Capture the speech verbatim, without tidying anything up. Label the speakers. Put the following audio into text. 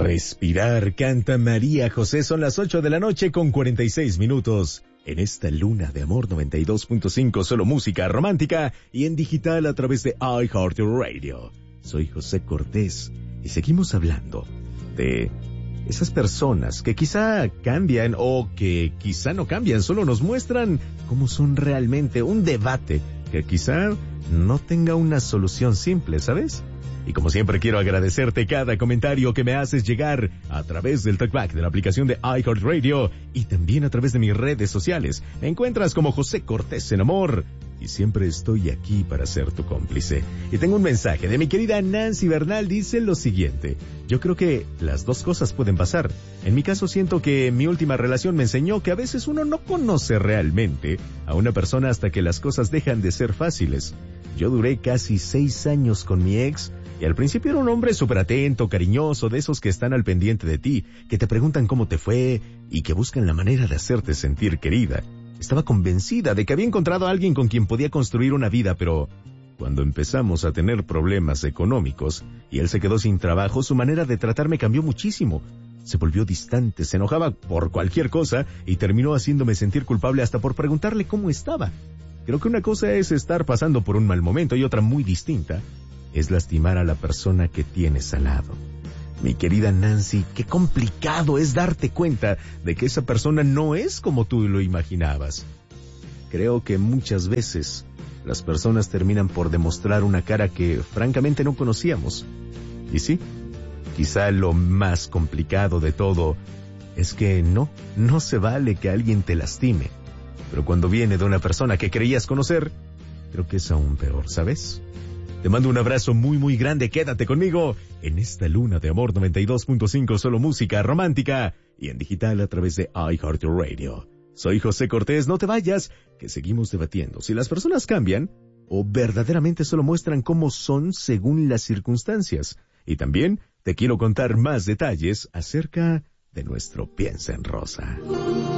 Speaker 1: Respirar, canta María José. Son las ocho de la noche con cuarenta y seis minutos. En esta luna de amor noventa y dos punto cinco, solo música romántica y en digital a través de iHeartRadio. Soy José Cortés y seguimos hablando de esas personas que quizá cambian o que quizá no cambian, solo nos muestran cómo son realmente. Un debate que quizá no tenga una solución simple, ¿sabes? Y como siempre quiero agradecerte cada comentario que me haces llegar a través del talkback de la aplicación de iHeartRadio y también a través de mis redes sociales. Me encuentras como José Cortés en Amor y siempre estoy aquí para ser tu cómplice. Y tengo un mensaje de mi querida Nancy Bernal, dice lo siguiente: yo creo que las dos cosas pueden pasar. En mi caso siento que mi última relación me enseñó que a veces uno no conoce realmente a una persona hasta que las cosas dejan de ser fáciles. Yo duré casi seis años con mi ex y al principio era un hombre súper atento, cariñoso, de esos que están al pendiente de ti, que te preguntan cómo te fue y que buscan la manera de hacerte sentir querida. Estaba convencida de que había encontrado a alguien con quien podía construir una vida, pero cuando empezamos a tener problemas económicos y él se quedó sin trabajo, su manera de tratarme cambió muchísimo. Se volvió distante, se enojaba por cualquier cosa y terminó haciéndome sentir culpable hasta por preguntarle cómo estaba. Creo que una cosa es estar pasando por un mal momento y otra muy distinta es lastimar a la persona que tienes al lado. Mi querida Nancy, qué complicado es darte cuenta de que esa persona no es como tú lo imaginabas. Creo que muchas veces las personas terminan por demostrar una cara que francamente no conocíamos. Y sí, quizá lo más complicado de todo es que no, no se vale que alguien te lastime. Pero cuando viene de una persona que creías conocer, creo que es aún peor, ¿sabes? Te mando un abrazo muy muy grande, quédate conmigo en esta luna de amor noventa y dos punto cinco, solo música romántica y en digital a través de iHeartRadio. Soy José Cortés, no te vayas, que seguimos debatiendo si las personas cambian o verdaderamente solo muestran cómo son según las circunstancias. Y también te quiero contar más detalles acerca de nuestro Piensa en Rosa.